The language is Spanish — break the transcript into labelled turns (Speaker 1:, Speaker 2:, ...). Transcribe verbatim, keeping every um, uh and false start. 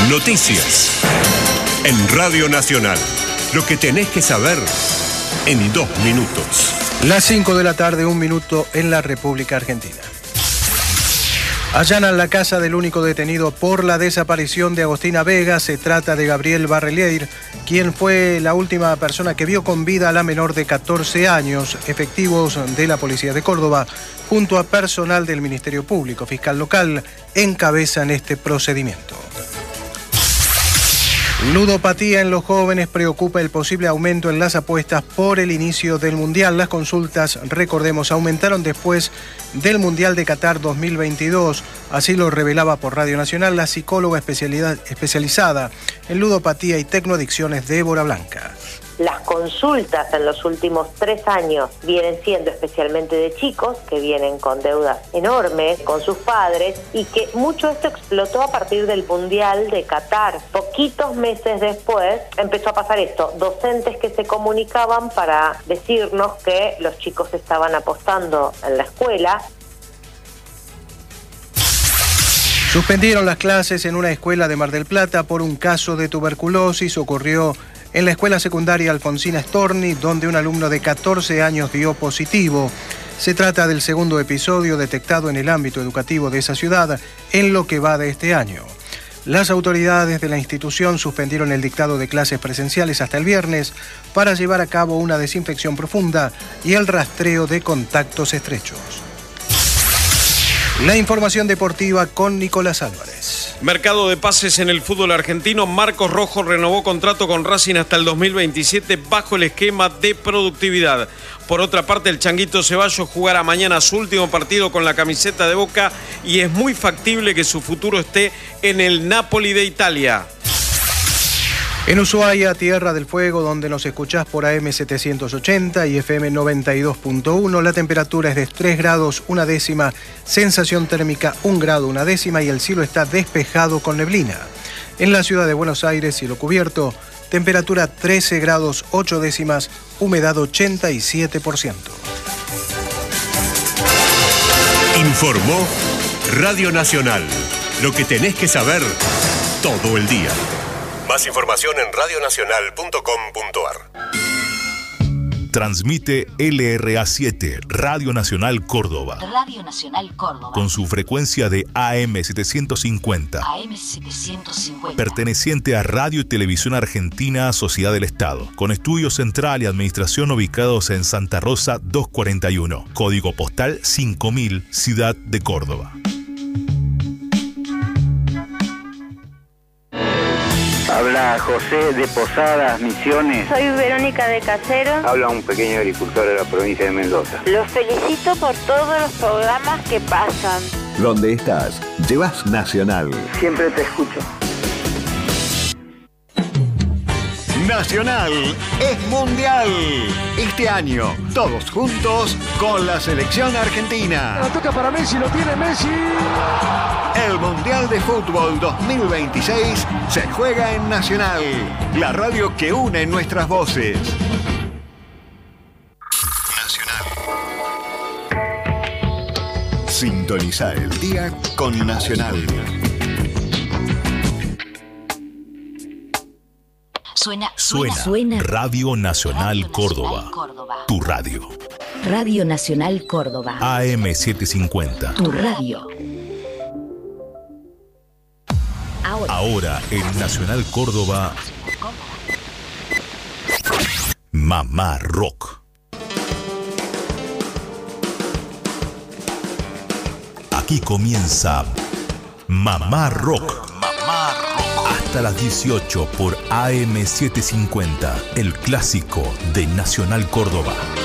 Speaker 1: Noticias en Radio Nacional. Lo que tenés que saber en dos minutos.
Speaker 2: Las cinco de la tarde, un minuto en la República Argentina. Allanan la casa del único detenido por la desaparición de Agostina Vega. Se trata de Gabriel Barrelier, quien fue la última persona que vio con vida a la menor de catorce años. Efectivos de la Policía de Córdoba, junto a personal del Ministerio Público, fiscal local, encabezan este procedimiento. Ludopatía en los jóvenes. Preocupa el posible aumento en las apuestas por el inicio del Mundial. Las consultas, recordemos, aumentaron después del Mundial de Qatar dos mil veintidós. Así lo revelaba por Radio Nacional la psicóloga especializada en ludopatía y tecnoadicciones Débora Blanca.
Speaker 3: Las consultas en los últimos tres años vienen siendo especialmente de chicos que vienen con deudas enormes con sus padres y que mucho esto explotó a partir del Mundial de Qatar. Poquitos meses después empezó a pasar esto, docentes que se comunicaban para decirnos que los chicos estaban apostando en la escuela.
Speaker 2: Suspendieron las clases en una escuela de Mar del Plata por un caso de tuberculosis. Ocurrió en la escuela secundaria Alfonsina Storni, donde un alumno de catorce años dio positivo. Se trata del segundo episodio detectado en el ámbito educativo de esa ciudad en lo que va de este año. Las autoridades de la institución suspendieron el dictado de clases presenciales hasta el viernes para llevar a cabo una desinfección profunda y el rastreo de contactos estrechos. La información deportiva con Nicolás Álvarez.
Speaker 4: Mercado de pases en el fútbol argentino. Marcos Rojo renovó contrato con Racing hasta el dos mil veintisiete bajo el esquema de productividad. Por otra parte, el Changuito Ceballos jugará mañana su último partido con la camiseta de Boca y es muy factible que su futuro esté en el Napoli de Italia.
Speaker 2: En Ushuaia, Tierra del Fuego, donde nos escuchás por A M setecientos ochenta y F M noventa y dos punto uno, la temperatura es de tres grados una décima, sensación térmica un grado una décima y el cielo está despejado con neblina. En la ciudad de Buenos Aires, cielo cubierto, temperatura trece grados ocho décimas, humedad ochenta y siete por ciento.
Speaker 1: Informó Radio Nacional. Lo que tenés que saber todo el día. Más información en radio nacional punto com punto a r.
Speaker 5: Transmite L R A siete, Radio Nacional Córdoba.
Speaker 6: Radio Nacional Córdoba.
Speaker 5: Con su frecuencia de A M setecientos cincuenta.
Speaker 6: A M setecientos cincuenta.
Speaker 5: Perteneciente a Radio y Televisión Argentina, Sociedad del Estado. Con estudio central y administración ubicados en Santa Rosa doscientos cuarenta y uno. Código postal cinco mil, Ciudad de Córdoba.
Speaker 7: Habla José de Posadas, Misiones.
Speaker 8: Soy Verónica de Casero.
Speaker 7: Habla un pequeño agricultor de la provincia de Mendoza.
Speaker 8: Los felicito por todos los programas que pasan.
Speaker 9: ¿Dónde estás? Llevas Nacional.
Speaker 7: Siempre te escucho.
Speaker 9: Nacional es mundial. Este año, todos juntos con la selección argentina.
Speaker 10: La toca para Messi, lo tiene Messi.
Speaker 9: El Mundial de Fútbol dos mil veintiséis se juega en Nacional, la radio que une nuestras voces. Nacional. Sintoniza el día con Nacional.
Speaker 6: Suena,
Speaker 5: Suena,
Speaker 6: suena.
Speaker 5: Radio Nacional, Radio Córdoba.
Speaker 6: Nacional Córdoba.
Speaker 5: Tu radio.
Speaker 6: Radio Nacional Córdoba.
Speaker 5: A M setecientos cincuenta.
Speaker 6: Tu radio.
Speaker 5: Ahora. Ahora en Nacional Córdoba. Mamá Rock. Aquí comienza Mamá Rock. Mamá Rock. Hasta las dieciocho por A M setecientos cincuenta, el clásico de Nacional Córdoba.